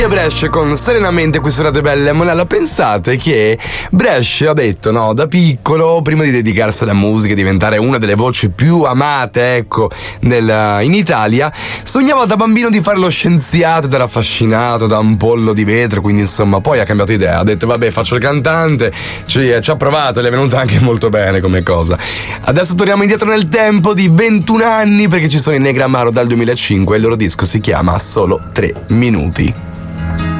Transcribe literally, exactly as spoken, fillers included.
e Brescia con Serenamente qui su Radio Belle. Monella, pensate che Brescia ha detto, no, da piccolo, prima di dedicarsi alla musica e diventare una delle voci più amate, ecco, nel, in Italia, sognava da bambino di fare lo scienziato ed era affascinato da un pollo di vetro, quindi insomma poi ha cambiato idea, ha detto vabbè, faccio il cantante, ci, ci ha provato e le è venuta anche molto bene come cosa. Adesso torniamo indietro nel tempo di ventuno anni perché ci sono i Negramaro dal duemilacinque e il loro disco si chiama Solo tre minuti.